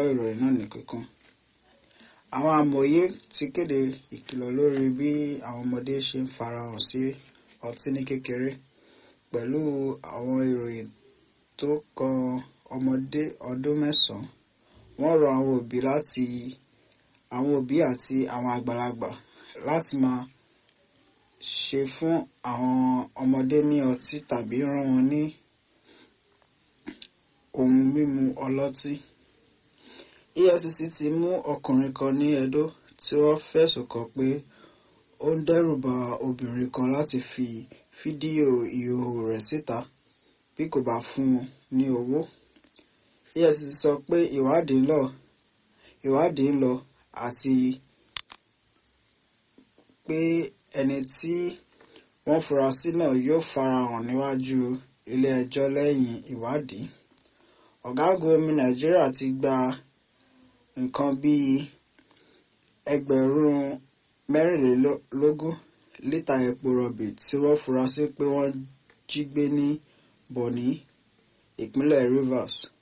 ìròyìn náà ní kíkún. Àwọn amòye ti kéde ìkìlọ̀ lórí bí àwọn ọmọdé ṣe ń farahàn sí ọtí ní kékeré pẹ̀lú àwọn ìròyìn tó kan ọmọdé ọdún 9. Wọ́n rọ àwọn òbí àti àwọn àgbàlagbà láti máa ṣe fún àwọn ọmọdé ní ọtí tàbí rán wọn ní ohun mímu ọlọ́tí. EFCC ti mú ọkùnrin kan ní Edo tí wọ́n fẹ̀sùn kàn pé ó ń dẹ́rùba obìnrin kan láti fi fídíò ìhòòhò rẹ̀ síta bí kò bá fún un ní owó. EFCC sọ pé ìwádìí ń lọ àti pé ẹni tí wọ́n fura sí náà yóò farahàn níwájú ilé ẹjọ́ lẹ́yìn ìwádìí. Ọ̀gágun omi Nàìjíríà ti gba nǹkan bíi 24,000 lítà epo rọ̀bì tí wọ́n fura sí pé wọ́n jí gbé ní Bonny, ìpínlẹ̀ Rivers.